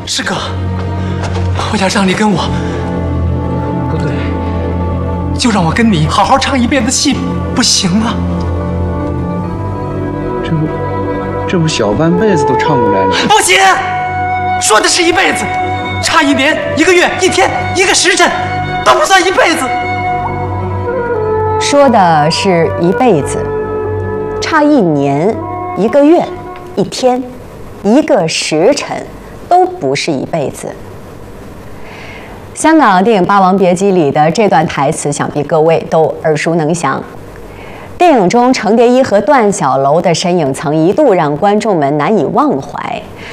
师哥，我要让你跟我，不对，就让我跟你好好唱一辈子戏，不行吗？ 这不小半辈子都唱过来了。 不行，说的是一辈子，差1年、1个月、1天、1个时辰，都不算一辈子。 说的是一辈子，差1年、1个月、1天、1个时辰，都不是一辈子。香港电影《霸王别姬》里的这段台词，想必各位都耳熟能详。电影中程蝶衣和段小楼的身影曾一度让观众们难以忘怀。